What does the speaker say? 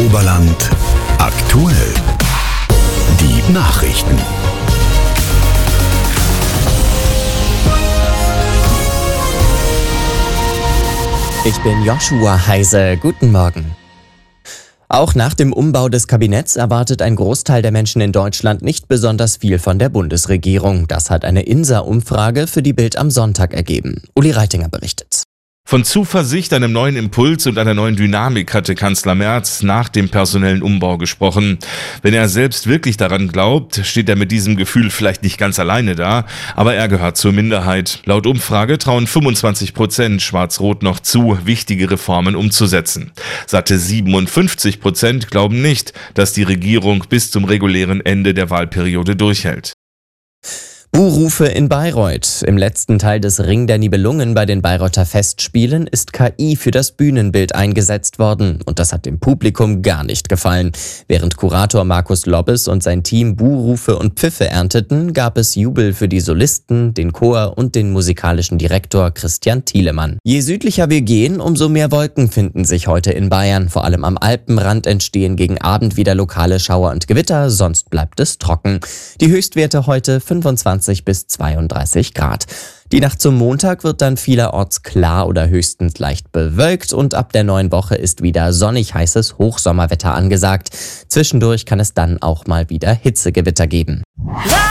Oberland aktuell. Die Nachrichten. Ich bin Joshua Heise. Guten Morgen. Auch nach dem Umbau des Kabinetts erwartet ein Großteil der Menschen in Deutschland nicht besonders viel von der Bundesregierung. Das hat eine INSA-Umfrage für die Bild am Sonntag ergeben. Uli Reitinger berichtet. Von Zuversicht, einem neuen Impuls und einer neuen Dynamik hatte Kanzler Merz nach dem personellen Umbau gesprochen. Wenn er selbst wirklich daran glaubt, steht er mit diesem Gefühl vielleicht nicht ganz alleine da, aber er gehört zur Minderheit. Laut Umfrage trauen 25% Schwarz-Rot noch zu, wichtige Reformen umzusetzen. Satte 57% glauben nicht, dass die Regierung bis zum regulären Ende der Wahlperiode durchhält. Buhrufe in Bayreuth. Im letzten Teil des Ring der Nibelungen bei den Bayreuther Festspielen ist KI für das Bühnenbild eingesetzt worden. Und das hat dem Publikum gar nicht gefallen. Während Kurator Markus Lobbes und sein Team Buhrufe und Pfiffe ernteten, gab es Jubel für die Solisten, den Chor und den musikalischen Direktor Christian Thielemann. Je südlicher wir gehen, umso mehr Wolken finden sich heute in Bayern. Vor allem am Alpenrand entstehen gegen Abend wieder lokale Schauer und Gewitter, sonst bleibt es trocken. Die Höchstwerte heute 25 bis 32 Grad. Die Nacht zum Montag wird dann vielerorts klar oder höchstens leicht bewölkt und ab der neuen Woche ist wieder sonnig heißes Hochsommerwetter angesagt. Zwischendurch kann es dann auch mal wieder Hitzegewitter geben.